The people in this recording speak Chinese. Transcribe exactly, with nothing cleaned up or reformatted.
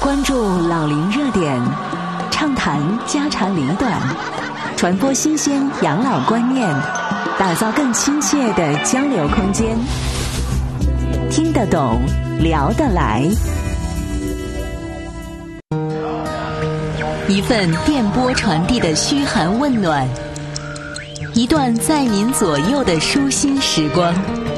关注老龄热点，畅谈家长里短，传播新鲜养老观念，打造更亲切的交流空间。听得懂，聊得来。一份电波传递的嘘寒问暖，一段在您左右的舒心时光。